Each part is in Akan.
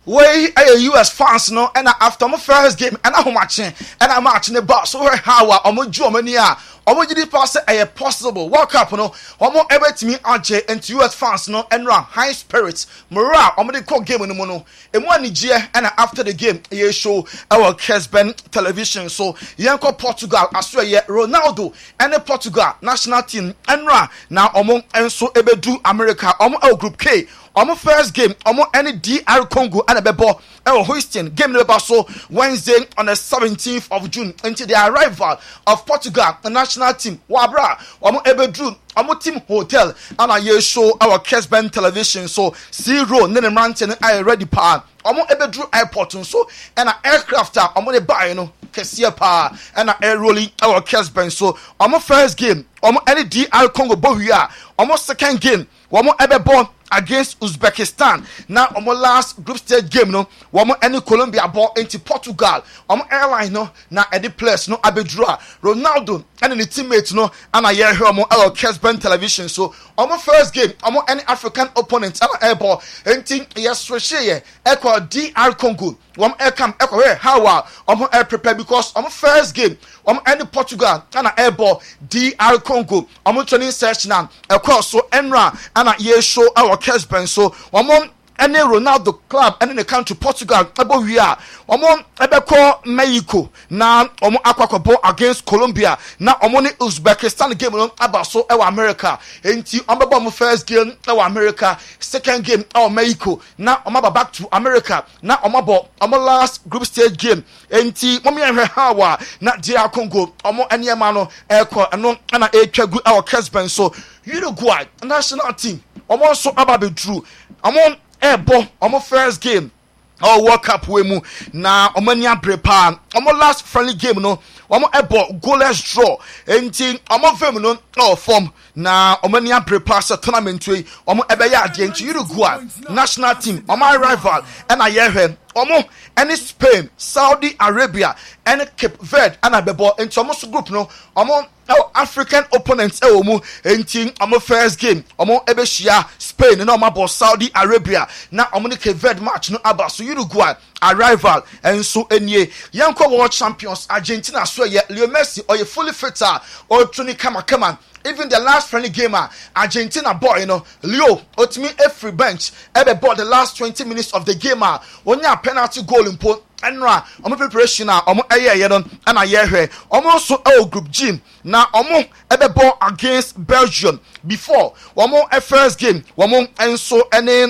way US fans no and after my first game and I'm watching and I'm watching the boss so how I'm Germany omo gidi pass possible World Cup no omo ebe timi age and US fans no and run high spirits morale omo de call game no mo no emu anije and after the game ye show our Kesben television so yanko Portugal aso ye Ronaldo and Portugal national team and run now omo enso ebe do America omo group K omo first game omo any DR Congo and bebo Houston game no so Wednesday on the 17th of June until the arrival of Portugal the national team wabra omo ebedru omo team hotel and I show our Kesben television so 0 nene mountain I ready pa omo ebedru airport so and aircraft omo de buy no kesia pa and air rolling our Kesben so omo first game omo any DR Congo bohia omo second game omo ebebo against Uzbekistan now omo last group stage game no omo any Colombia ball into Portugal omo airline no na any place no abedrua Ronaldo and the teammates no and I hear omo our Kesben television so omo first game omo any African opponent and airball anything yes switch equal DR Congo omo air camp equal how omo air prepare because omo first game omo any Portugal and airball DR Congo omo training session and equal so enra and I show our Kesben so omo any Ronaldo club and in the country Portugal abo we are omo ebeko Mexico na omo akwakobo against Colombia na omo ni Uzbekistan game no abaso e America enti omo bo first game e America second game e Mexico na omo back to America na omo bo omo last group stage game enti momi ehwe hawa na DR Congo omo eniema no ekọ no na etwagu our Kesben so Uruguay national team omo so ababe true omo ebo omo first game World Cup we mu na omo ni abrepa omo last friendly game no omo ebo goalless draw enti omo fam no form na omo ni abrepa sa tournament we omo ebe ya ade enti Uruguay national team omo rival and ayehwe omo any Spain Saudi Arabia and Cape Verde and abebo enti omo so group no omo African opponents omo enti omo first game omo ebe shia Spain no omo Saudi Arabia na omo ni Cape Verde match no aba so Uruguay arrival and so enye yanko world champions Argentina so ye Leo Messi or ye fully fit or Tony Kama even the last friendly game Argentina boy Leo otimi every bench ebe bought the last 20 minutes of the game onya penalty goal impo enra omo preparation omo eye don and ayehwe omo so group G na omo ebe ball against Belgium before omo first game omo enso ene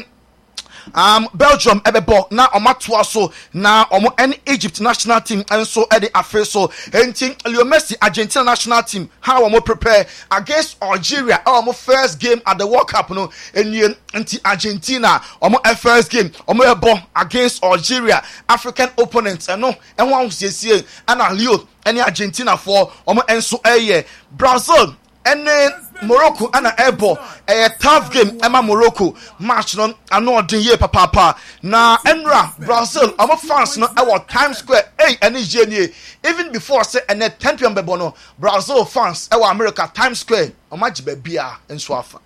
Belgium ebebo na omatwa so na omo any Egypt national team and so edi afe so enti Leo Messi Argentina national team how omo prepare against Algeria omo first game at the World Cup no enti Argentina omo first game omo ebo against Algeria African opponents no enwa siesie ana Leo any Argentina for omo enso Brazil and Morocco and ebo a tough game Emma Morocco match no ano odin ye papa na enra Brazil our fans no our Times Square any genie even before say and 10 p.m. bebo no Brazil fans our America Times Square o match be bia enso afa